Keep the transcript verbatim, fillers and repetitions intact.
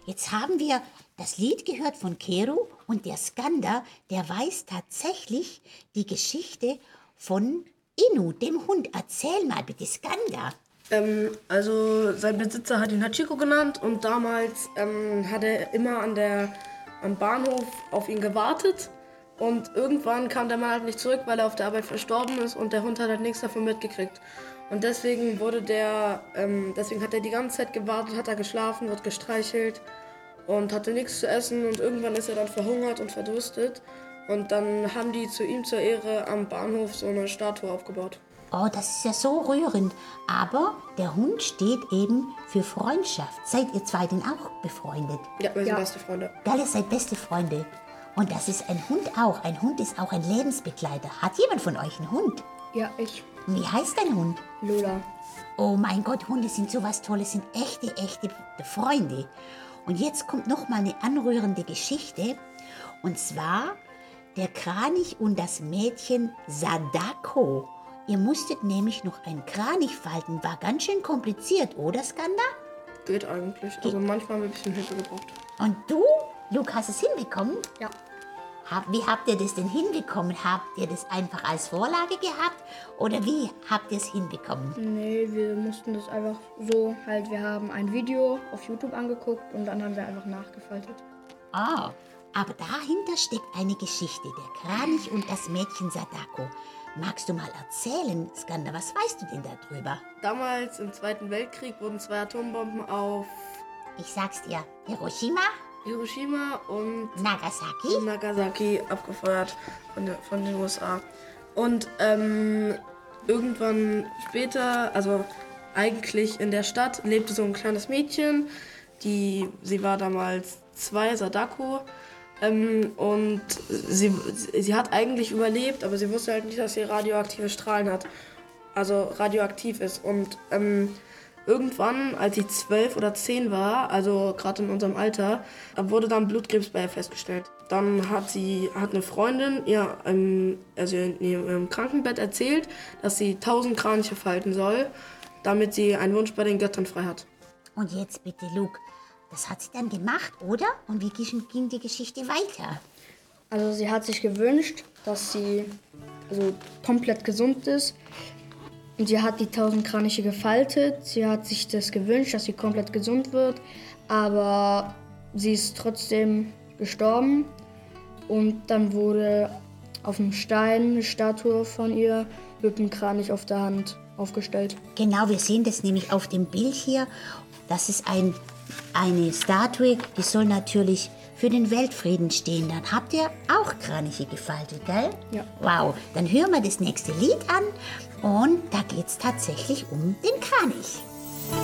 jetzt haben wir das Lied gehört von Keru und der Skanda, der weiß tatsächlich die Geschichte von Inu, dem Hund. Erzähl mal bitte, Skanda. Ähm, also sein Besitzer hat ihn Hachiko genannt und damals ähm, hat er immer an der, am Bahnhof auf ihn gewartet. Und irgendwann kam der Mann halt nicht zurück, weil er auf der Arbeit verstorben ist und der Hund hat halt nichts davon mitgekriegt. Und deswegen wurde der, ähm, deswegen hat er die ganze Zeit gewartet, hat er geschlafen, wird gestreichelt und hatte nichts zu essen und irgendwann ist er dann verhungert und verdurstet. Und dann haben die zu ihm zur Ehre am Bahnhof so eine Statue aufgebaut. Oh, das ist ja so rührend. Aber der Hund steht eben für Freundschaft. Seid ihr zwei denn auch befreundet? Ja, wir sind Ja. beste Freunde. Geil, ihr seid beste Freunde. Und das ist ein Hund auch. Ein Hund ist auch ein Lebensbegleiter. Hat jemand von euch einen Hund? Ja, ich, Und wie heißt dein Hund? Lola. Oh mein Gott, Hunde sind sowas Tolles, sind echte, echte Freunde. Und jetzt kommt noch mal eine anrührende Geschichte. Und zwar der Kranich und das Mädchen Sadako. Ihr musstet nämlich noch einen Kranich falten. War ganz schön kompliziert, oder Skanda? Geht eigentlich. Also manchmal haben wir ein bisschen Hilfe gebraucht. Und du, Luke, hast es hinbekommen? Ja. Hab, wie habt ihr das denn hinbekommen? Habt ihr das einfach als Vorlage gehabt? Oder wie habt ihr es hinbekommen? Nee, wir mussten das einfach so halt, wir haben ein Video auf YouTube angeguckt und dann haben wir einfach nachgefaltet. Oh, aber dahinter steckt eine Geschichte, der Kranich und das Mädchen Sadako. Magst du mal erzählen, Skanda, was weißt du denn darüber? Damals im Zweiten Weltkrieg wurden zwei Atombomben auf Ich sag's dir, Hiroshima, Hiroshima und Nagasaki. Nagasaki abgefeuert von, der, von den U S A. Und ähm, irgendwann später, also eigentlich in der Stadt, lebte so ein kleines Mädchen, die, sie war damals zwei, Sadako. Ähm, und sie, sie hat eigentlich überlebt, aber sie wusste halt nicht, dass sie radioaktive Strahlen hat. Also radioaktiv ist. Und ähm, irgendwann, als sie zwölf oder zehn war, also gerade in unserem Alter, wurde dann Blutkrebs bei ihr festgestellt. Dann hat sie hat eine Freundin ihr ähm, also in ihrem Krankenbett erzählt, dass sie tausend Kraniche falten soll, damit sie einen Wunsch bei den Göttern frei hat. Und jetzt bitte, Luke, das hat sie dann gemacht, oder? Und wie ging ging die Geschichte weiter? Also sie hat sich gewünscht, dass sie also komplett gesund ist. Und sie hat die tausend Kraniche gefaltet. Sie hat sich das gewünscht, dass sie komplett gesund wird. Aber sie ist trotzdem gestorben. Und dann wurde auf dem Stein eine Statue von ihr mit einem Kranich auf der Hand aufgestellt. Genau, wir sehen das nämlich auf dem Bild hier. Das ist ein, eine Statue, die soll natürlich für den Weltfrieden stehen. Dann habt ihr auch Kraniche gefaltet, gell? Ja. Wow, dann hören wir das nächste Lied an und da geht es tatsächlich um den Kranich.